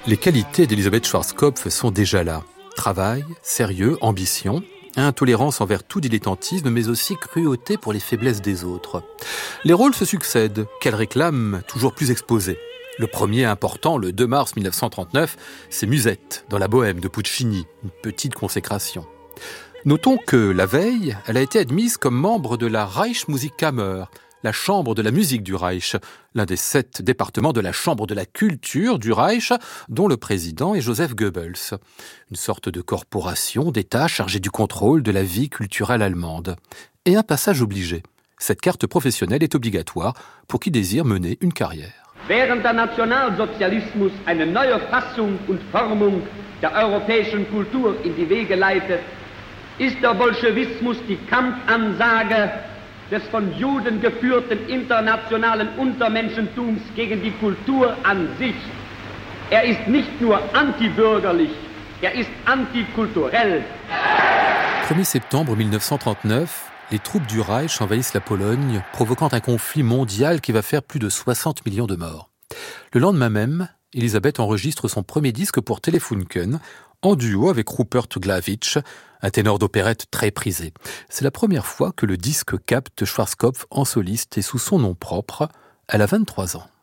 Les qualités d'Elisabeth Schwarzkopf sont déjà là. Travail, sérieux, ambition, intolérance envers tout dilettantisme, mais aussi cruauté pour les faiblesses des autres. Les rôles se succèdent, qu'elle réclame toujours plus exposés. Le premier important, le 2 mars 1939, c'est Musette, dans la Bohème de Puccini, une petite consécration. Notons que, la veille, elle a été admise comme membre de la Reichsmusikkammer, la chambre de la musique du Reich, l'un des 7 départements de la chambre de la culture du Reich, dont le président est Joseph Goebbels. Une sorte de corporation d'État chargée du contrôle de la vie culturelle allemande. Et un passage obligé. Cette carte professionnelle est obligatoire pour qui désire mener une carrière. Während der Nationalsozialismus eine neue Fassung und Formung der europäischen Kultur in die Wege leitet, ist der Bolschewismus die Kampfansage des von Juden geführten internationalen Untermenschentums gegen die Kultur an sich. Er ist nicht nur antibürgerlich, er ist antikulturell. 1er septembre 1939, les troupes du Reich envahissent la Pologne, provoquant un conflit mondial qui va faire plus de 60 millions de morts. Le lendemain même, Elisabeth enregistre son premier disque pour Telefunken, en duo avec Rupert Glavic, un ténor d'opérette très prisé. C'est la première fois que le disque capte Schwarzkopf en soliste et sous son nom propre. Elle a 23 ans.